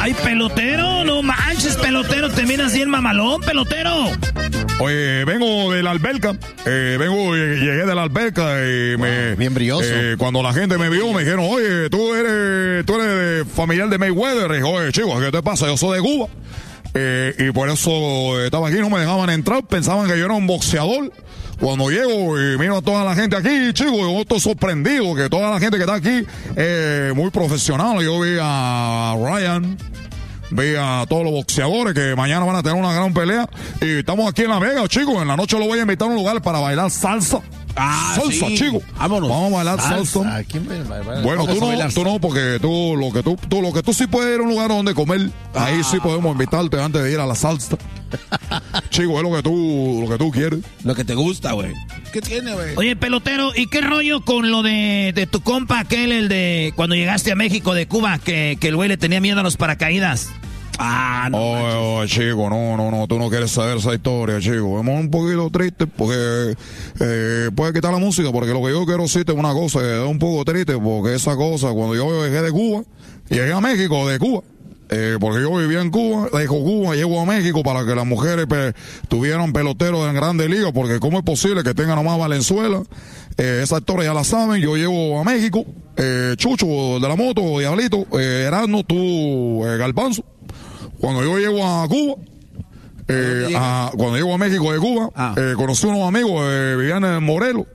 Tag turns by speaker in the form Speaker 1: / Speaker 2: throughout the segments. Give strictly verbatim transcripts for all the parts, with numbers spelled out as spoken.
Speaker 1: Ay, pelotero, no manches, pelotero, te miras bien mamalón, pelotero.
Speaker 2: Oye, vengo de la alberca, eh, vengo, llegué de la alberca y me...
Speaker 3: Bien brilloso.
Speaker 2: Eh, cuando la gente me vio, me dijeron, oye, tú eres, tú eres familiar de Mayweather. Y dije, oye, chicos, ¿qué te pasa? Yo soy de Cuba. Eh, y por eso estaba aquí, no me dejaban entrar, pensaban que yo era un boxeador. Cuando llego y miro a toda la gente aquí, chicos, yo estoy sorprendido que toda la gente que está aquí es muy profesional. Yo vi a Ryan, vi a todos los boxeadores que mañana van a tener una gran pelea. Y estamos aquí en La Vega, chicos. En la noche lo voy a invitar a un lugar para bailar salsa.
Speaker 1: Ah,
Speaker 2: salsa,
Speaker 1: sí.
Speaker 2: chicos.
Speaker 1: Vámonos.
Speaker 2: Vamos a bailar salsa.
Speaker 3: salsa. ¿Quién va a bailar?
Speaker 2: Bueno, tú no, tú no, porque tú lo que tú, tú lo que tú sí puedes ir a un lugar donde comer. Ah. Ahí sí podemos invitarte antes de ir a la salsa. Chico, es lo que tú, lo que tú quieres.
Speaker 1: Lo que te gusta, güey. ¿Qué tiene, güey? Oye, pelotero, ¿y qué rollo con lo de, de tu compa aquel, el de cuando llegaste a México de Cuba, que, que el güey le tenía miedo a los paracaídas? Ah, no.
Speaker 2: Oye, oye, chico, no, no, no, tú no quieres saber esa historia, chico. Estamos un poquito tristes porque eh, puede quitar la música, porque lo que yo quiero decirte es una cosa, es un poco triste, porque esa cosa, cuando yo llegué de Cuba, llegué a México de Cuba, eh, porque yo vivía en Cuba, dejo Cuba, llego a México para que las mujeres pe, tuvieran peloteros en grandes ligas, porque cómo es posible que tengan nomás Valenzuela. Eh, esa historia ya la saben. Yo llego a México, eh, Chucho de la moto, Diablito, eh, Erasmo, tú, eh, Garbanzo. Cuando yo llego a Cuba, eh, a, cuando llego a México de Cuba, ah. eh, conocí unos amigos, eh, vivían en Morelos.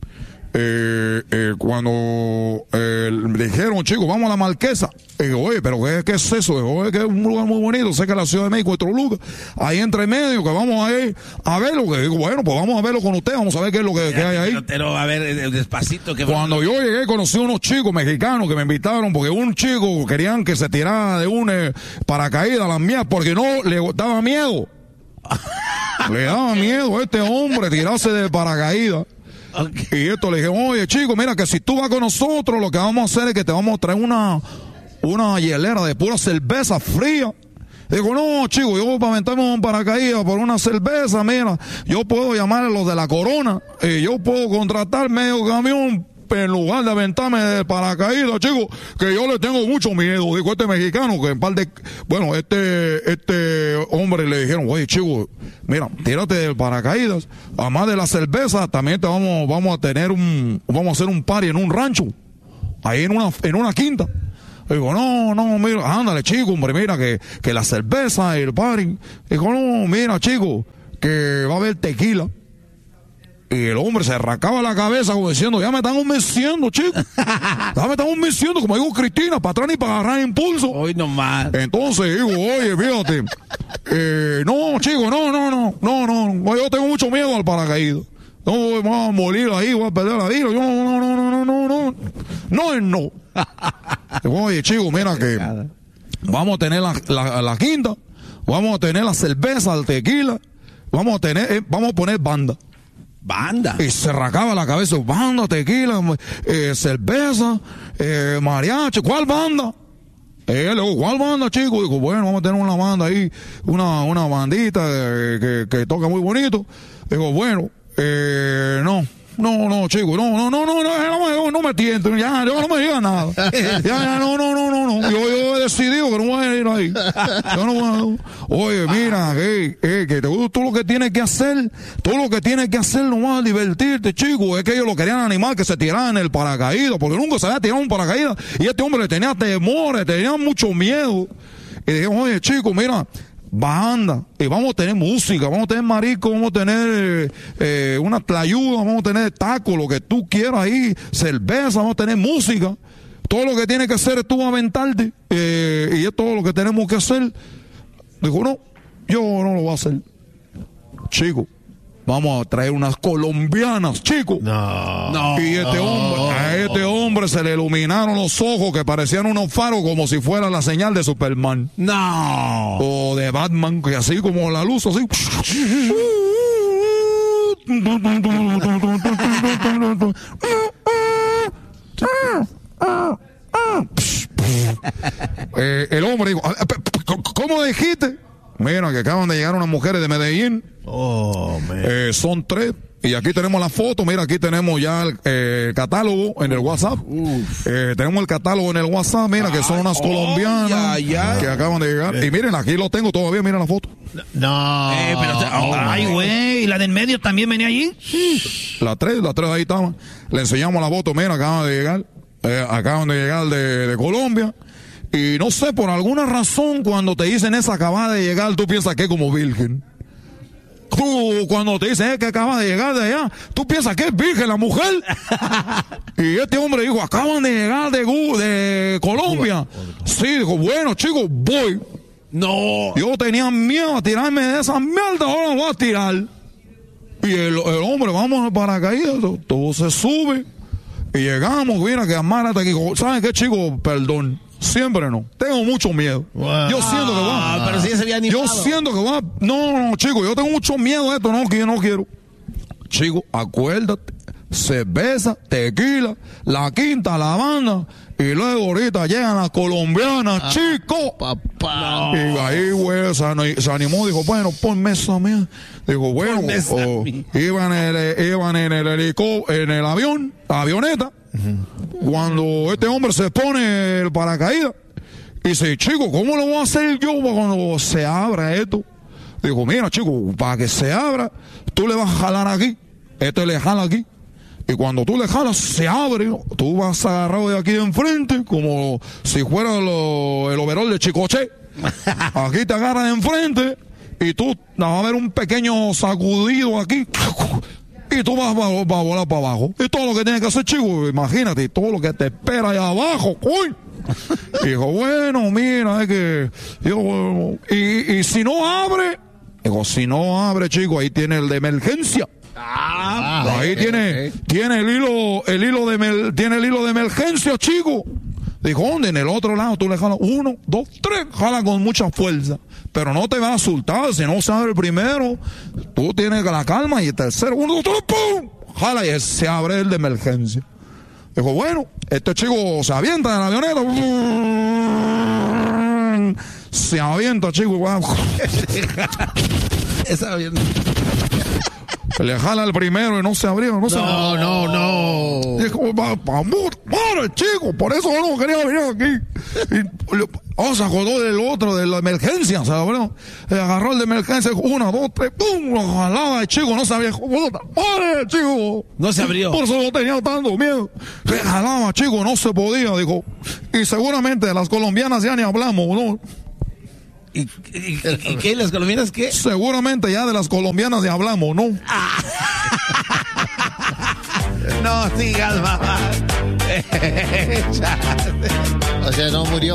Speaker 2: Eh, eh, cuando eh, me dijeron, chicos, vamos a la Marquesa. Y digo, oye, pero ¿qué, qué es eso? Digo, oye, que es un lugar muy bonito, sé que la Ciudad de México es Toluca, ahí entre medio, que vamos a ir a verlo. Que digo, bueno, pues vamos a verlo con ustedes, vamos a ver qué es lo que, que hay ahí.
Speaker 1: Pero, a ver, despacito. Que
Speaker 2: Cuando yo llegué, conocí unos chicos mexicanos que me invitaron, porque un chico querían que se tirara de un eh, paracaídas a las mías, porque no le daba miedo. Le daba miedo a este hombre tirarse de paracaídas. Okay. Y esto le dije, oye, chico, mira que si tú vas con nosotros, lo que vamos a hacer es que te vamos a traer una, una hielera de pura cerveza fría. Digo, no, chico, yo para aventarme un paracaídas por una cerveza, mira, yo puedo llamar a los de la Corona, y yo puedo contratar medio camión en lugar de aventarme de paracaídas, chico, que yo le tengo mucho miedo. Dijo este mexicano que en par de, bueno, este, este hombre le dijeron, oye, chico, mira, tírate del paracaídas, además de la cerveza, también te vamos, vamos a tener un, vamos a hacer un party en un rancho, ahí en una, en una quinta. Digo, no, no, mira, ándale, chico, hombre, mira, que, que la cerveza y el party. Digo, no, mira, chico, que va a haber tequila. Y el hombre se arrancaba la cabeza como diciendo, ya me están convenciendo, chico. Ya me están convenciendo, como digo Cristina, para atrás ni para agarrar impulso.
Speaker 1: Hoy nomás.
Speaker 2: Entonces digo, oye, fíjate, eh, no, chico, no, no, no, no, no, yo tengo mucho miedo al paracaídas. No, voy a morir ahí, voy a perder la vida. Yo, no, no, no, no, no, no, no es no. Digo, oye, chico, mira que vamos a tener la, la, la quinta, vamos a tener la cerveza, el tequila, vamos a tener, eh, vamos a poner banda.
Speaker 1: Banda.
Speaker 2: Y se arrancaba la cabeza, banda, tequila, eh, cerveza, eh, mariachi, ¿cuál banda? Eh, le digo, ¿cuál banda, chico? Digo, bueno, vamos a tener una banda ahí, una, una bandita eh, que, que toca muy bonito. Digo, bueno, eh, no. No, no, chico, no, no, no, no, no, no, no me tienten, ya, yo no me digan nada. Ya, ya, no, no, no, no, no. Yo, yo he decidido que no voy a ir ahí. Yo no voy a... Oye, mira, eh, eh, que tú, tú lo que tienes que hacer, tú lo que tienes que hacer nomás divertirte, chico. Es que ellos lo querían animar que se tiraran en el paracaídas, porque nunca se había tirado un paracaídas. Y este hombre le tenía temores, tenía mucho miedo. Y dije, oye, chico, mira, banda, y vamos a tener música, vamos a tener marisco, vamos a tener eh, una tlayuda, vamos a tener tacos, lo que tú quieras ahí, cerveza, vamos a tener música. Todo lo que tienes que hacer es tú aventarte, eh, y es todo lo que tenemos que hacer. Dijo, no, yo no lo voy a hacer. Chico, vamos a traer unas colombianas, chico.
Speaker 1: No, no.
Speaker 2: Y este hombre, a este hombre se le iluminaron los ojos que parecían unos faros como si fuera la señal de Superman.
Speaker 1: No.
Speaker 2: O de Batman, que así como la luz, así. eh, el hombre dijo, ¿cómo dijiste? Mira, que acaban de llegar unas mujeres de Medellín.
Speaker 1: Oh, man.
Speaker 2: Eh, son tres. Y aquí tenemos la foto, mira, aquí tenemos ya el eh, catálogo en el WhatsApp. Eh, tenemos el catálogo en el WhatsApp, mira, que son unas oh, colombianas ya, ya. que acaban de llegar. Y miren, aquí lo tengo todavía, miren la foto.
Speaker 1: No. Eh, pero te, oh, ay, güey, ¿y la del medio también venía allí?
Speaker 2: La tres, la tres ahí estaban. Le enseñamos la foto, mira, acaban de llegar. Eh, acaban de llegar de, de Colombia. Y no sé, por alguna razón, cuando te dicen esa acaba de llegar, tú piensas que es como virgen. Tú, cuando te dicen eh, que acaba de llegar de allá, tú piensas que es virgen la mujer. Y este hombre dijo, acaban de llegar de, de Colombia. Sí, dijo, bueno, chicos, voy.
Speaker 1: No.
Speaker 2: Yo tenía miedo a tirarme de esa mierda, ahora voy a tirar. Y el, el hombre, vamos al paracaídas, todo se sube. Y llegamos, mira que amárate aquí. ¿Saben qué, chicos? Perdón. Siempre no. Tengo mucho miedo. Wow. Yo siento que va.
Speaker 1: Ah, pero si se había animado.
Speaker 2: Yo siento que va. No, no, chicos, yo tengo mucho miedo de esto. No, que yo no quiero. Chicos, acuérdate. Cerveza, tequila, la quinta, la banda. Y luego ahorita llegan las colombianas, ah, chicos.
Speaker 1: Papá.
Speaker 2: Y ahí, güey, se, se animó. Dijo, bueno, ponme esa mía. Dijo, bueno, oh, iban en el, iban en el helicóptero, en el avión, la avioneta. Uh-huh. Cuando este hombre se pone el paracaídas y dice, chico, ¿cómo lo voy a hacer yo cuando se abra esto? Digo, mira, chico, para que se abra, tú le vas a jalar aquí, este le jala aquí, y cuando tú le jalas, se abre, tú vas agarrado de aquí de enfrente, como si fuera lo, el overol de Chicoche. Aquí te agarras de enfrente, y tú vas a ver un pequeño sacudido aquí. Y tú vas, vas, vas a volar para abajo. Y todo lo que tienes que hacer, chico, imagínate, todo lo que te espera allá abajo, coño. Dijo, bueno, mira, es que... Digo, y, y si no abre, digo, si no abre, chico, ahí tiene el de emergencia.
Speaker 1: Ah,
Speaker 2: ahí
Speaker 1: okay,
Speaker 2: tiene,
Speaker 1: okay.
Speaker 2: tiene el hilo, el hilo de tiene el hilo de emergencia, chico. Dijo, ¿dónde? En el otro lado tú le jalas uno, dos, tres, jala con mucha fuerza. Pero no te vas a asustar, si no se abre el primero, tú tienes la calma y el tercero, uno, dos, tres, ¡pum! Jala y se abre el de emergencia. Dijo, bueno, este chico se avienta en la avioneta. Se avienta, chico.
Speaker 1: Esa avienta.
Speaker 2: Le jala el primero y no se abrió. No,
Speaker 1: no,
Speaker 2: se
Speaker 1: no, no, no.
Speaker 2: Dijo, para, chico, por eso no quería venir aquí. Y, oh, se acordó del otro, de la emergencia, se abrió. Le agarró el de emergencia, una, dos, tres, pum, lo jalaba, el chico, no sabía, ¡para, chico!
Speaker 1: No se abrió.
Speaker 2: Por eso no tenía tanto miedo. Le jalaba, chico, no se podía, dijo. Y seguramente de las colombianas ya ni hablamos, ¿no?
Speaker 1: ¿Y, y, y qué? ¿Las colombianas qué?
Speaker 2: Seguramente ya de las colombianas ya hablamos, ¿no?
Speaker 1: Ah. No sigas, mamá.
Speaker 3: O sea, no murió.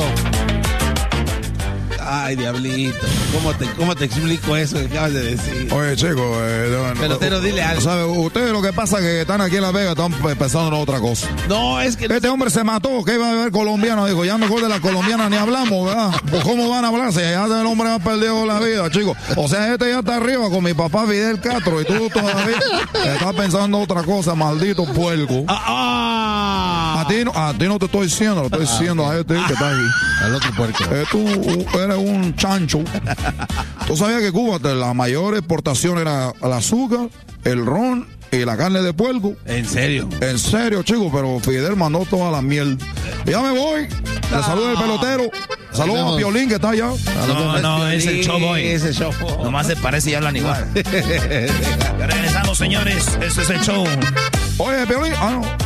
Speaker 1: Ay, diablito. ¿Cómo te, cómo te explico eso que acabas de decir?
Speaker 2: Oye, chicos, eh,
Speaker 1: pelotero, dile algo.
Speaker 2: ¿Sabe? Ustedes lo que pasa es que están aquí en La Vega, están pensando en otra cosa.
Speaker 1: No, es que...
Speaker 2: Este hombre se mató, que iba a ver colombiano. Dijo, ya mejor de las colombianas ni hablamos, ¿verdad? Pues ¿cómo van a hablar si ya el hombre ha perdido la vida, chicos? O sea, este ya está arriba con mi papá Fidel Castro y tú todavía estás pensando en otra cosa, maldito puerco.
Speaker 1: Ah, ah.
Speaker 2: A ti no, a ti no te estoy diciendo, lo estoy diciendo a este que está aquí.
Speaker 3: Al otro puerco.
Speaker 2: Eh, tú eres un chancho. ¿Tú sabías que Cuba la mayor exportación era el azúcar, el ron y la carne de puerco?
Speaker 1: ¿En serio?
Speaker 2: En serio, chicos, pero Fidel mandó toda la miel. Ya me voy. Le saluda el pelotero. Saludos a Piolín que está allá.
Speaker 1: No, no, es el show boy. Es el show. Nomás se parece y hablan igual. Regresamos, señores. Este es el show.
Speaker 2: Oye, Piolín. Ah, no.